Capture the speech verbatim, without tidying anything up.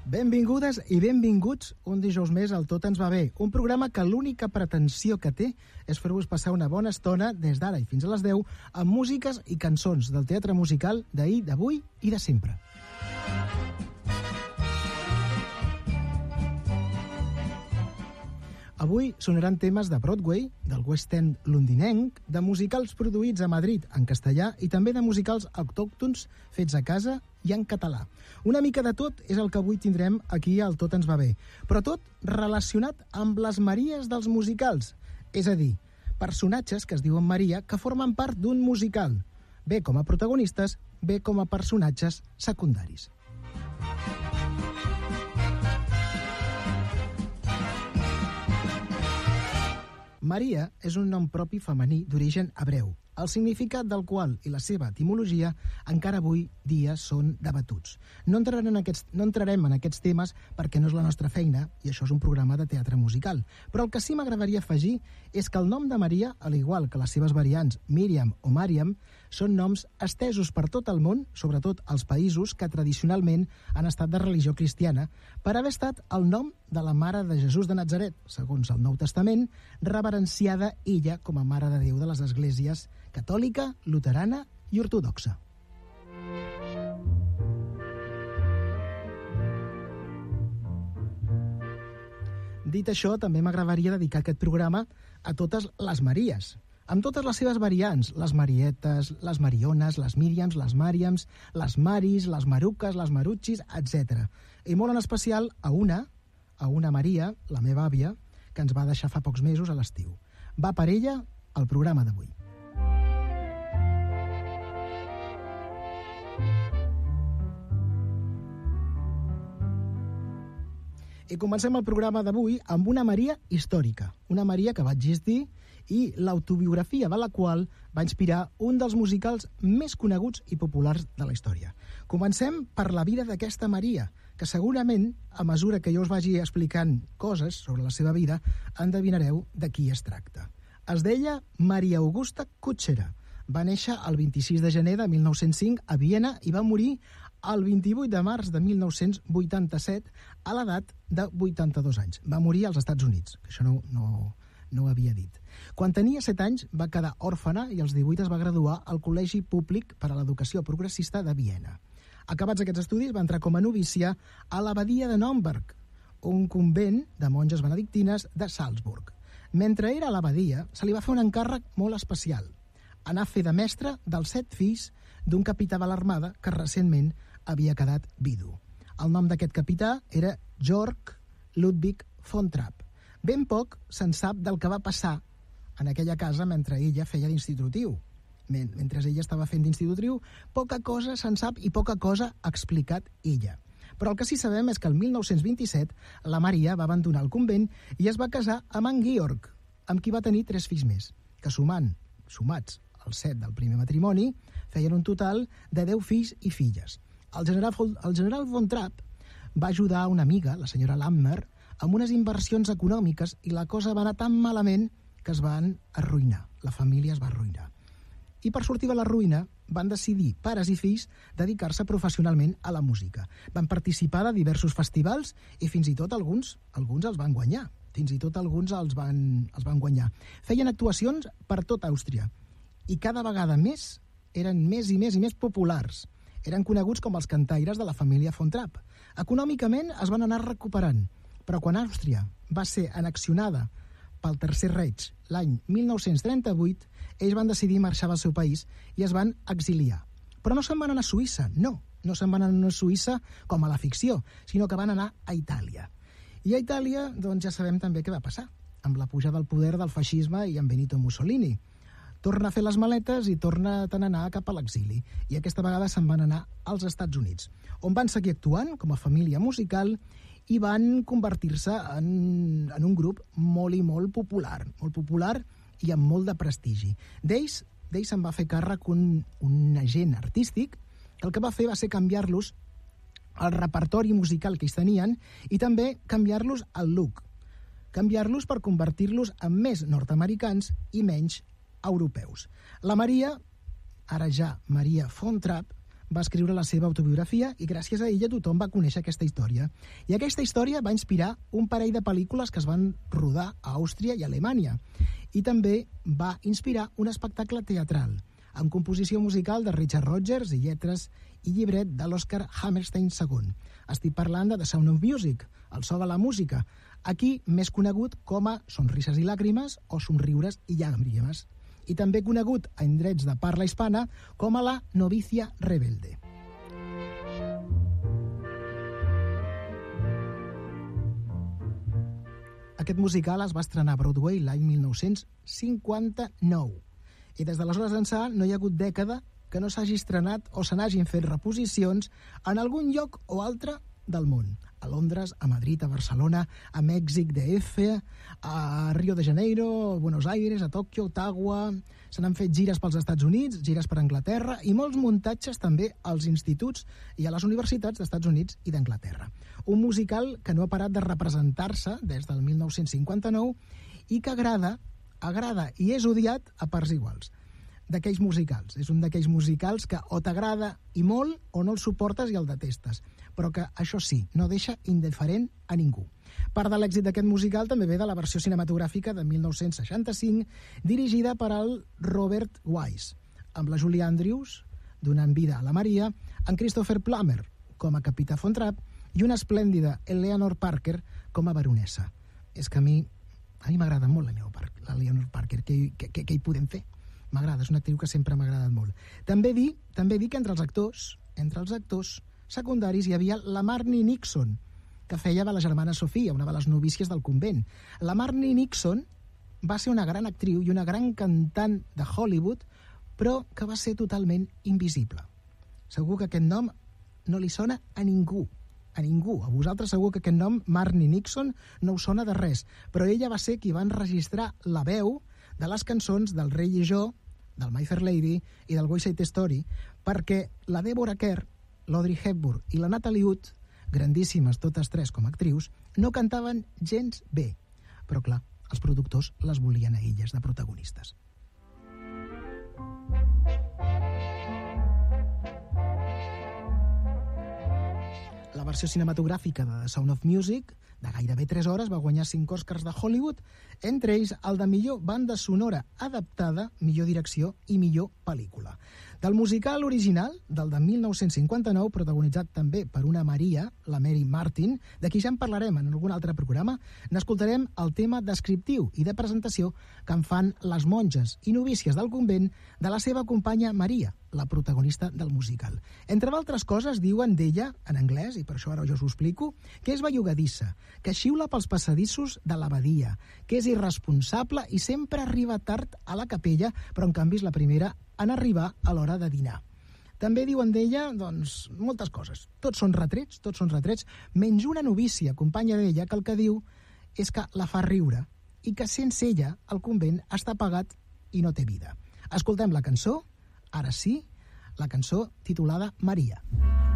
Benvingudes i benvinguts un dijous més al Tot ens va bé, un programa que l'única pretensió que té és fer-vos passar una bona estona des d'ara i fins a les deu amb músiques i cançons del teatre musical d'ahir, d'avui i de sempre. Avui sonaran temes de Broadway, del West End londinenc, de musicals produïts a Madrid en castellà i també de musicals autòctons fets a casa i en català. Una mica de tot és el que avui tindrem aquí al Tot ens va bé, però tot relacionat amb les Maries dels musicals, és a dir, personatges que es diuen Maria que formen part d'un musical, bé com a protagonistes, bé com a personatges secundaris. Maria és un nom propi femení d'origen hebreu, el significat del qual i la seva etimologia encara avui dia són debatuts. No entrarem en aquests, no entrarem en aquests temes perquè no és la nostra feina i això és un programa de teatre musical. Però el que sí m'agradaria afegir és que el nom de Maria, al igual que les seves variants Míriam o Màriam, són noms estesos per tot el món, sobretot als països que tradicionalment han estat de religió cristiana, per haver estat el nom de la Mare de Jesús de Natzaret, segons el Nou Testament, reverenciada ella com a Mare de Déu de les esglésies catòlica, luterana i ortodoxa. Dit això, també m'agradaria dedicar aquest programa a totes les Maries, amb totes les seves variants, les Marietes, les Mariones, les Míriams, les Màriams, les Maris, les Maruques, les Marutxis, etcètera. I molt en especial a una, a una Maria, la meva àvia, que ens va deixar fa pocs mesos a l'estiu. Va per ella el programa d'avui. I comencem el programa d'avui amb una Maria històrica, una Maria que va existir i l'autobiografia de la qual va inspirar un dels musicals més coneguts i populars de la història. Comencem per la vida d'aquesta Maria, que segurament, a mesura que jo us vagi explicant coses sobre la seva vida, endevinareu de qui es tracta. Es deia Maria Augusta Kutschera. Va néixer el vint-i-sis de gener de mil nou-cents cinc a Viena i va morir el vint-i-vuit de març de mil nou-cents vuitanta-set a l'edat de vuitanta-dos anys. Va morir als Estats Units, que això no, no, no ho havia dit. Quan tenia set anys va quedar òrfena i als divuit es va graduar al Col·legi Públic per a l'Educació Progressista de Viena. Acabats aquests estudis va entrar com a novícia a l'abadia de Naumburg, un convent de monges benedictines de Salzburg. Mentre era a l'abadia, se li va fer un encàrrec molt especial, anar a fer de mestre dels set fills d'un capità de l'armada que recentment havia quedat vidu. El nom d'aquest capità era Georg Ludwig von Trapp. Ben poc se'n sap del que va passar en aquella casa mentre ella feia d'institutriu. Mentre ella estava fent d'institutriu, poca cosa se'n sap i poca cosa ha explicat ella. Però el que sí sabem és que el mil nou-cents vint-i-set la Maria va abandonar el convent i es va casar amb en Georg, amb qui va tenir tres fills més, que sumant, sumats els set del primer matrimoni, feien un total de deu fills i filles. El general, el general von Trapp va ajudar una amiga, la senyora Lammer, amb unes inversions econòmiques i la cosa va anar tan malament que es van arruïnar. La família es va arruïnar. I per sortir de la ruïna van decidir, pares i fills, dedicar-se professionalment a la música. Van participar de diversos festivals i fins i tot alguns, alguns els van guanyar. Fins i tot alguns els van, els van guanyar. Feien actuacions per tot Àustria i cada vegada més eren més i més i més populars. Eren coneguts com els cantaires de la família von Trapp. Econòmicament es van anar recuperant, però quan Àustria va ser annexionada pel Tercer Reich l'any mil nou-cents trenta-vuit, ells van decidir marxar del seu país i es van exiliar. Però no se'n van anar a Suïssa, no. No se'n van anar a Suïssa com a la ficció, sinó que van anar a Itàlia. I a Itàlia, doncs ja sabem també què va passar, amb la pujada al poder del feixisme i amb Benito Mussolini. Torna a fer les maletes i torna a anar cap a l'exili. I aquesta vegada se'n van anar als Estats Units, on van seguir actuant com a família musical i van convertir-se en, en un grup molt i molt popular, molt popular i amb molt de prestigi. D'ells, d'ells se'n va fer càrrec un, un agent artístic que el que va fer va ser canviar-los el repertori musical que ells tenien i també canviar-los el look, canviar-los per convertir-los en més nord-americans i menys europeus. La Maria, ara ja Maria von Trapp, va escriure la seva autobiografia i gràcies a ella tothom va conèixer aquesta història. I aquesta història va inspirar un parell de pel·lícules que es van rodar a Àustria i Alemanya i també va inspirar un espectacle teatral amb composició musical de Richard Rodgers i lletres i llibret de l'Oscar Hammerstein segon. Estic parlant de The Sound of Music, el so de la música, aquí més conegut com a Sonrises i làgrimes o Somriures i llàgrimes, i també conegut a indrets de parla hispana com a La novicia rebelde. Aquest musical es va estrenar a Broadway l'any mil nou-cents cinquanta-nou i des d'aleshores ençà no hi ha hagut dècada que no s'hagi estrenat o se n'hagin fet reposicions en algun lloc o altre del món. A Londres, a Madrid, a Barcelona, a Mèxic, D F, a Rio de Janeiro, a Buenos Aires, a Tòquio, Ottawa. Se n'han fet gires pels Estats Units, gires per Anglaterra i molts muntatges també als instituts i a les universitats d'Estats Units i d'Anglaterra. Un musical que no ha parat de representar-se des del mil nou-cents cinquanta-nou i que agrada, agrada i és odiat a parts iguals. D'aquells musicals. És un d'aquells musicals que o t'agrada i molt o no el suportes i el detestes, però que, això sí, no deixa indiferent a ningú. Part de l'èxit d'aquest musical també ve de la versió cinematogràfica de mil nou-cents seixanta-cinc, dirigida per al Robert Wise, amb la Julie Andrews donant vida a la Maria, en Christopher Plummer com a capità Von Trapp i una esplèndida Eleanor Parker com a baronessa. És que a mi, a mi m'agrada molt l'Eleanor Parker. Què, què, què hi podem fer? M'agrada, és una actriu que sempre m'ha agradat molt. També dir, també dir que entre els actors, entre els actors secundaris hi havia la Marni Nixon, que feia de la germana Sofia, una de les novícies del convent. La Marni Nixon va ser una gran actriu i una gran cantant de Hollywood, però que va ser totalment invisible. Segur que aquest nom no li sona a ningú, a ningú. A vosaltres segur que aquest nom, Marni Nixon, no us sona de res, però ella va ser qui va enregistrar la veu de les cançons del Rei i jo, del My Fair Lady i del West Side Story, perquè la Deborah Kerr, l'Audrey Hepburn i la Natalie Wood, grandíssimes totes tres com a actrius, no cantaven gens bé. Però clar, els productors les volien a elles de protagonistes. La versió cinematogràfica de The Sound of Music, de gairebé tres hores, va guanyar cinc Oscars de Hollywood, entre ells el de millor banda sonora adaptada, millor direcció i millor pel·lícula. Del musical original, del de mil nou-cents cinquanta-nou, protagonitzat també per una Maria, la Mary Martin, de qui ja en parlarem en algun altre programa, n'escoltarem el tema descriptiu i de presentació que en fan les monges i novícies del convent de la seva companya Maria, la protagonista del musical. Entre altres coses, diuen d'ella, en anglès, i per això ara jo us ho explico, que és bellugadissa, que xiula pels passadissos de l'abadia, que és irresponsable i sempre arriba tard a la capella, però en canvi és la primera en arribar a l'hora de dinar. També diuen d'ella, doncs, moltes coses. Tots són retrets, tots són retrets, menys una novícia, companya d'ella, que el que diu és que la fa riure i que sense ella el convent està apagat i no té vida. Escoltem la cançó, ara sí, la cançó titulada Maria.